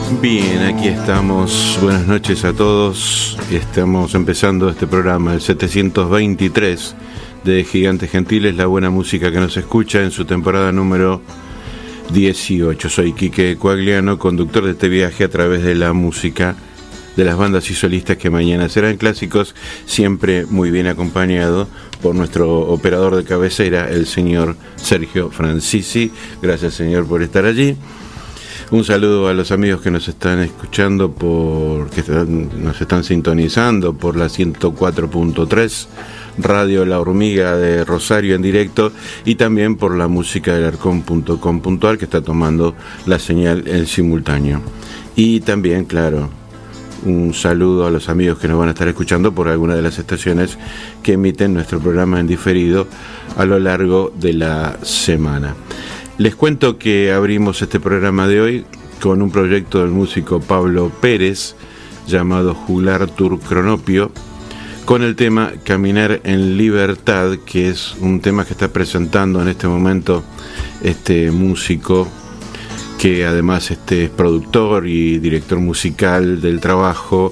Bien, aquí estamos. Buenas noches a todos. Estamos empezando este programa, el 723 de Gigantes Gentiles, la buena música que nos escucha en su temporada número 18. Soy Quique Coagliano, conductor de este viaje a través de la música de las bandas y solistas que mañana serán clásicos, siempre muy bien acompañado por nuestro operador de cabecera, el señor Sergio Francisi. Gracias, señor, por estar allí. Un saludo a los amigos que nos están escuchando, nos están sintonizando por la 104.3 Radio La Hormiga de Rosario en directo, y también por la música del arcon.com.ar, que está tomando la señal en simultáneo. Y también, claro, un saludo a los amigos que nos van a estar escuchando por alguna de las estaciones que emiten nuestro programa en diferido a lo largo de la semana. Les cuento que abrimos este programa de hoy con un proyecto del músico Pablo Pérez llamado Juglar Tour Cronopio, con el tema Caminar en Libertad, que es un tema que está presentando en este momento este músico, que además es productor y director musical del trabajo.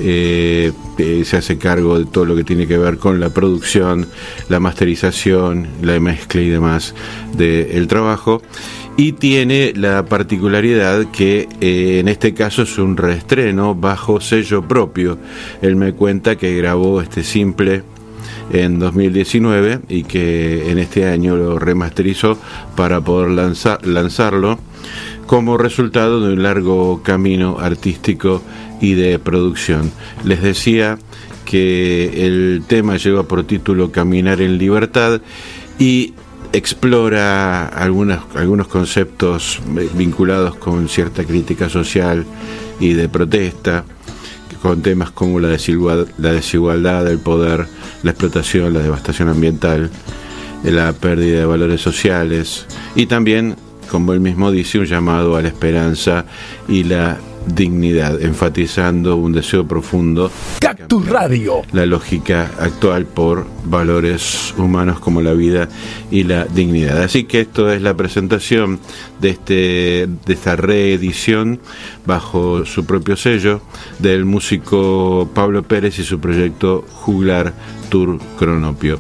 Se hace cargo de todo lo que tiene que ver con la producción, la masterización, la mezcla y demás del trabajo, y tiene la particularidad que en este caso es un reestreno bajo sello propio. Él me cuenta que grabó este simple en 2019 y que en este año lo remasterizó para poder lanzarlo como resultado de un largo camino artístico y de producción. Les decía que el tema lleva por título Caminar en Libertad y explora algunos conceptos vinculados con cierta crítica social y de protesta, con temas como la desigualdad, el poder, la explotación, la devastación ambiental, la pérdida de valores sociales, y también, como él mismo dice, un llamado a la esperanza y la dignidad, enfatizando un deseo profundo Cactus Radio, la lógica actual por valores humanos como la vida y la dignidad. Así que esto es la presentación de esta reedición bajo su propio sello del músico Pablo Pérez y su proyecto Juglar Tour Cronopio.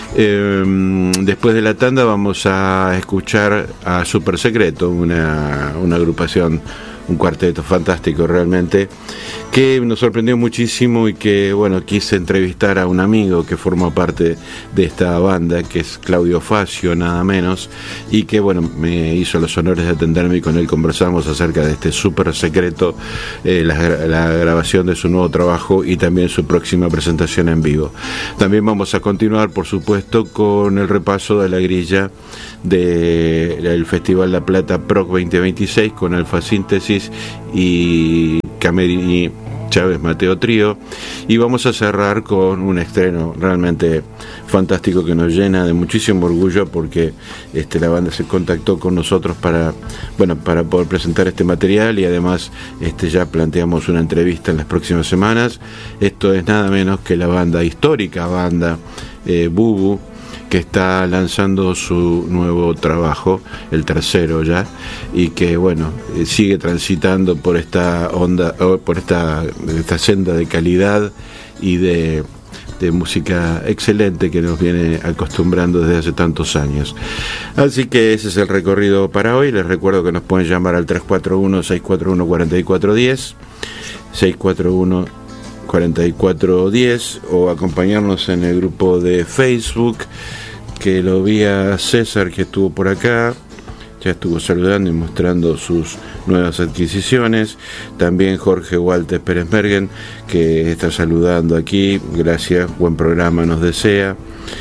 Después de la tanda vamos a escuchar a Super Secreto, una agrupación, un cuarteto fantástico realmente, que nos sorprendió muchísimo y que, bueno, quise entrevistar a un amigo que forma parte de esta banda, que es Claudio Facio, nada menos, y que, bueno, me hizo los honores de atenderme, y con él conversamos acerca de este Super Secreto, la grabación de su nuevo trabajo y también su próxima presentación en vivo. También vamos a continuar, por supuesto, con el repaso de la grilla del Festival La Plata PROC 2026 con Alfa Síntesis y Camerini Chávez Mateo Trío, y vamos a cerrar con un estreno realmente fantástico que nos llena de muchísimo orgullo, porque la banda se contactó con nosotros para poder presentar este material, y además ya planteamos una entrevista en las próximas semanas. Esto es nada menos que la histórica banda Bubu, que está lanzando su nuevo trabajo, el tercero ya, y que, bueno, sigue transitando por esta onda, por esta senda de calidad y de música excelente que nos viene acostumbrando desde hace tantos años. Así que ese es el recorrido para hoy. Les recuerdo que nos pueden llamar al 341-641-4410, 641-4410, o acompañarnos en el grupo de Facebook, que lo vi a César, que estuvo por acá, ya estuvo saludando y mostrando sus nuevas adquisiciones. También Jorge Walter Pérez Mergen, que está saludando aquí, gracias, buen programa nos desea.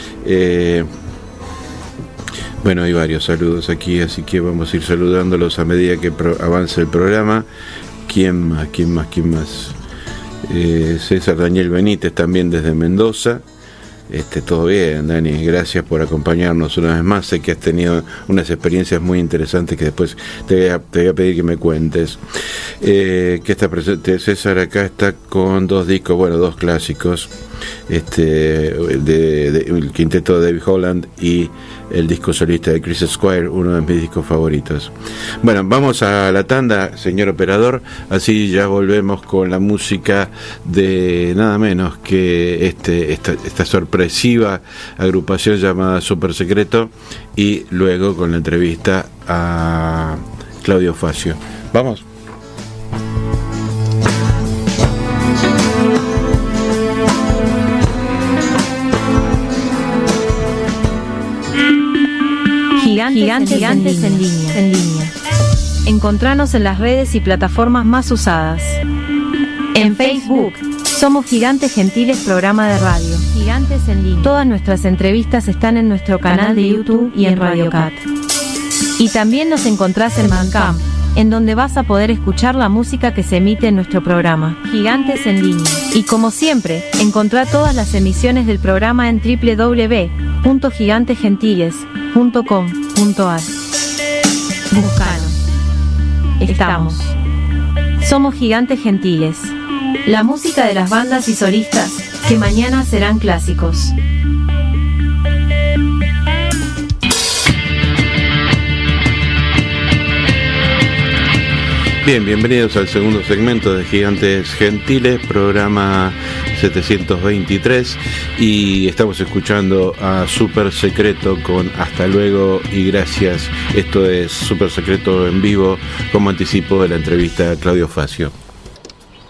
Bueno, hay varios saludos aquí, así que vamos a ir saludándolos a medida que avance el programa. ¿Quién más? César Daniel Benítez, también desde Mendoza, Todo bien, Dani, gracias por acompañarnos una vez más. Sé que has tenido unas experiencias muy interesantes que después te voy a pedir que me cuentes. Que está presente César acá, está con dos discos, dos clásicos, el quinteto de David Holland y el disco solista de Chris Squire, uno de mis discos favoritos. Bueno, vamos a la tanda, señor operador, así ya volvemos con la música de nada menos que esta sorpresiva agrupación llamada Super Secreto, y luego con la entrevista a Claudio Facio. Vamos. Gigantes en línea. Encontranos en las redes y plataformas más usadas. En Facebook, somos Gigantes Gentiles Programa de Radio. Gigantes en línea. Todas nuestras entrevistas están en nuestro canal de YouTube y en Radio Cat. Y también nos encontrás en Bandcamp, en donde vas a poder escuchar la música que se emite en nuestro programa, Gigantes en línea. Y como siempre, encontrá todas las emisiones del programa en www.gigantesgentiles.com.ar. Buscanos. Estamos. Somos Gigantes Gentiles. La música de las bandas y solistas, que mañana serán clásicos. Bien, bienvenidos al segundo segmento de Gigantes Gentiles, programa 723, y estamos escuchando a Super Secreto con Hasta Luego y Gracias. Esto es Super Secreto en vivo, como anticipo de la entrevista a Claudio Facio.